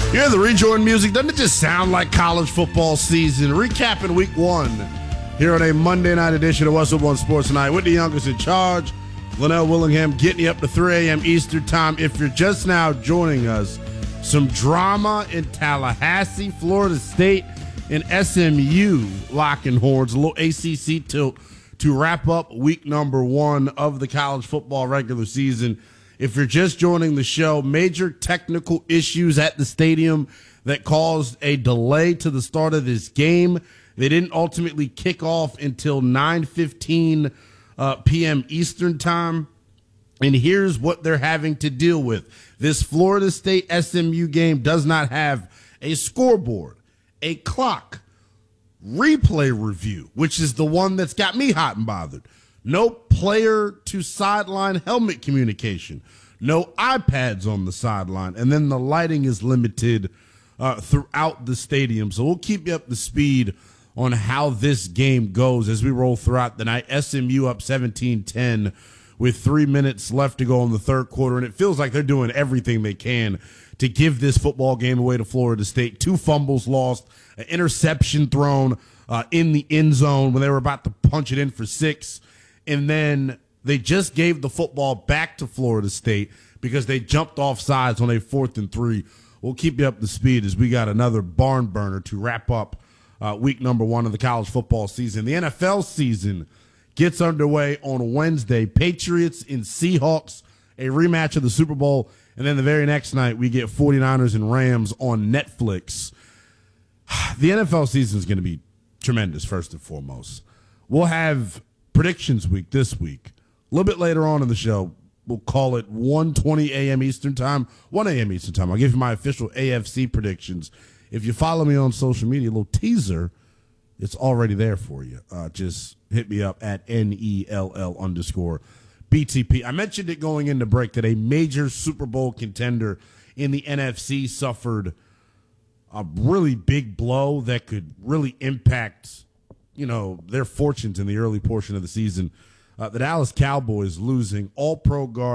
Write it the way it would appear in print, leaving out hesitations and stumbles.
You hear the rejoin music? Doesn't it just sound like college football season? Recapping week one here on a Monday night edition of Westwood One Sports Tonight with the youngest in charge, Linnell Willingham, getting you up to 3 a.m. Eastern time. If you're just now joining us, some drama in Tallahassee, Florida State, and SMU locking horns. A little ACC tilt to wrap up week number one of the college football regular season. If you're just joining the show, major technical issues at the stadium that caused a delay to the start of this game. They didn't ultimately kick off until 9:15 p.m. Eastern time. And here's what they're having to deal with. This Florida State SMU game does not have a scoreboard, a clock, replay review, which is the one that's got me hot and bothered. No player to sideline helmet communication. No iPads on the sideline. And then the lighting is limited throughout the stadium. So we'll keep you up to speed on how this game goes as we roll throughout the night. SMU up 17-10 with 3 minutes left to go in the third quarter. And it feels like they're doing everything they can to give this football game away to Florida State. 2 fumbles lost, an interception thrown in the end zone when they were about to punch it in for 6. And then they just gave the football back to Florida State because they jumped off sides on a 4th and 3. We'll keep you up to speed as we got another barn burner to wrap up week number one of the college football season. The NFL season gets underway on Wednesday. Patriots and Seahawks, a rematch of the Super Bowl. And then the very next night, we get 49ers and Rams on Netflix. The NFL season is going to be tremendous, first and foremost. We'll have predictions week this week. A little bit later on in the show, we'll call it 1:20 a.m. Eastern time, 1 a.m. Eastern time. I'll give you my official AFC predictions. If you follow me on social media, a little teaser, it's already there for you. Just hit me up at NELL_BTP. I mentioned it going into break that a major Super Bowl contender in the NFC suffered a really big blow that could really impact, their fortunes in the early portion of the season. The Dallas Cowboys losing all-pro guard